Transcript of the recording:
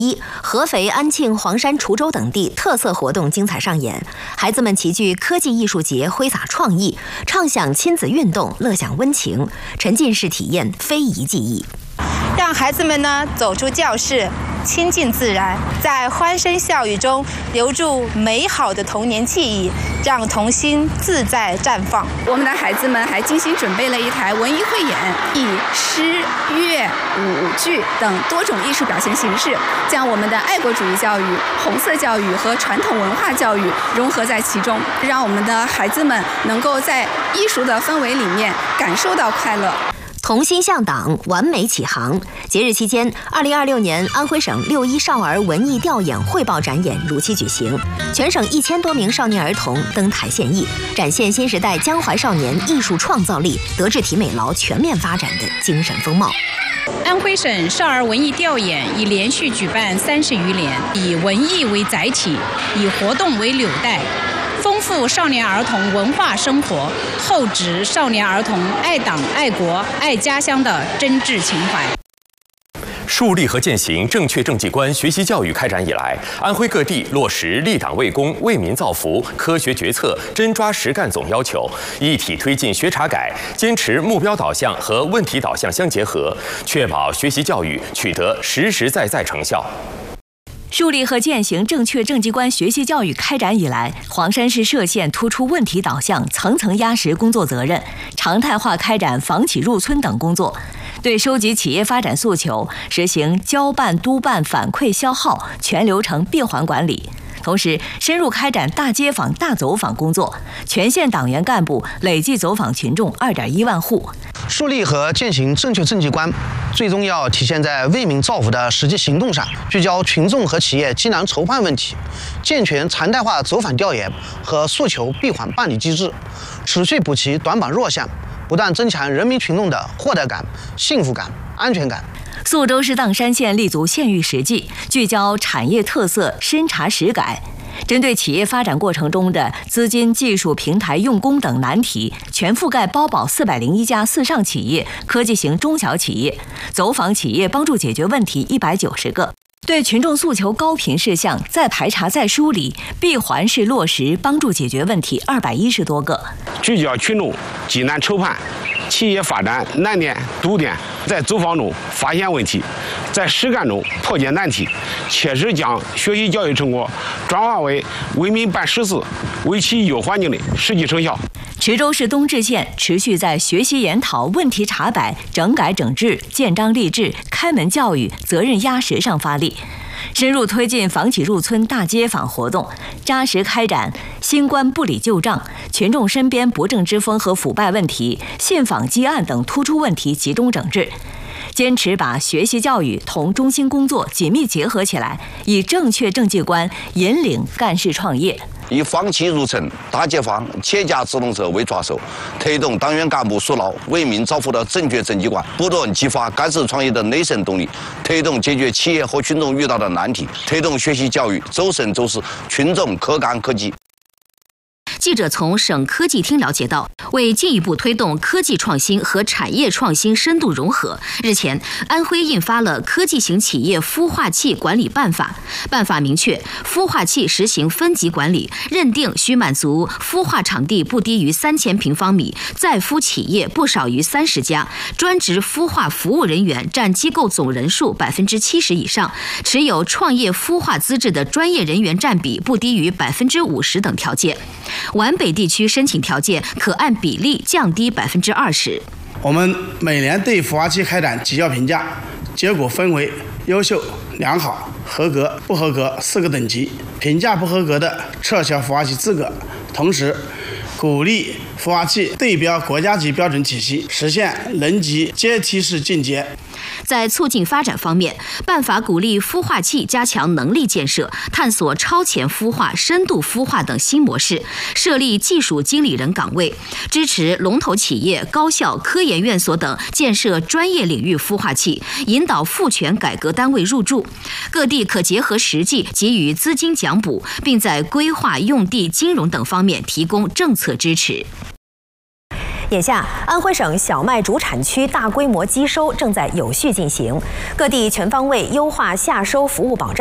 合肥、安庆、黄山、滁州等地特色活动精彩上演，孩子们齐聚科技艺术节，挥洒创意，畅享亲子运动，乐享温情，沉浸式体验非遗技艺。 让孩子们呢走出教室，亲近自然，在欢声笑语中留住美好的童年记忆，让童心自在绽放。 我们的孩子们还精心准备了一台文艺汇演，以诗、乐、舞剧等多种艺术表现形式，将我们的爱国主义教育、红色教育和传统文化教育融合在其中，让我们的孩子们能够在艺术的氛围里面感受到快乐。 童心向党，完美启航。节日期间，2026年安徽省6·1少儿文艺调研汇报展演如期举行，全省1000多名少年儿童登台献艺，展现新时代江淮少年艺术创造力、德智体美劳全面发展的精神风貌。 安徽省少儿文艺调研已连续举办30余年，以文艺为载体，以活动为纽带，丰富少年儿童文化生活，厚植少年儿童爱党、爱国、爱家乡的真挚情怀。 树立和践行正确政绩观学习教育开展以来，安徽各地落实立党为公、为民造福、科学决策、真抓实干总要求，一体推进学查改，坚持目标导向和问题导向相结合，确保学习教育取得实实在在成效。 树立和践行正确政绩观学习教育开展以来，黄山市歙县突出问题导向，层层压实工作责任，常态化开展房企入村等工作，对收集企业发展诉求实行交办、督办、反馈、消耗全流程闭环管理。同时，深入开展大街访、大走访工作，全县党员干部累计走访群众2.1万户。 树立和践行正确政绩观，最终要体现在为民造福的实际行动上，聚焦群众和企业急难筹办问题，健全常态化走访调研和诉求闭环办理机制，持续补齐短板弱项，不断增强人民群众的获得感、幸福感、安全感。 宿州市砀山县立足县域实际，聚焦产业特色，深查实改。针对企业发展过程中的资金、技术、平台用工等难题，全覆盖包保401家4上企业、科技型中小企业，走访企业帮助解决问题190个。对群众诉求高频事项再排查再梳理，闭环式落实，帮助解决问题210多个。 聚焦群众急难筹判、企业发展难点堵点，在走访中发现问题，在实干中破解难题，切实将学习教育成果转化为为民办实事、为企业环境的实际成效。 池州市东至县持续在学习研讨、问题查摆、整改整治、建章立制、开门教育、责任压实上发力，深入推进房企入村大街访活动，扎实开展新官不理旧账、群众身边不正之风和腐败问题、信访积案等突出问题集中整治。坚持把学习教育同中心工作紧密结合起来，以正确政绩观引领干事创业。 以房企入城、大街访、企业家直通车为抓手，推动党员干部树牢为民造福的正确政绩观，不断激发干事创业的内生动力，推动解决企业和群众遇到的难题，推动学习教育走深走实，群众可干可及。 记者从省科技厅了解到，为进一步推动科技创新和产业创新深度融合，日前，安徽印发了科技型企业孵化器管理办法。办法明确，孵化器实行分级管理，认定需满足孵化场地不低于3000平方米，在孵企业不少于30家，专职孵化服务人员占机构总人数70%以上，持有创业孵化资质的专业人员占比不低于50%等条件。皖北地区申请条件可按比例降低20%。 我们每年对孵化器开展绩效评价，结果分为优秀、良好、合格、不合格4个等级。评价不合格的撤销孵化器资格，同时鼓励孵化器对标国家级标准体系，实现能级阶梯式进阶。 在促进发展方面，办法鼓励孵化器加强能力建设，探索超前孵化、深度孵化等新模式，设立技术经理人岗位，支持龙头企业、高校、科研院所等建设专业领域孵化器，引导赋权改革单位入驻。各地可结合实际给予资金奖补，并在规划、用地、金融等方面提供政策支持。 眼下，安徽省小麦主产区大规模机收正在有序进行，各地全方位优化夏收服务保障。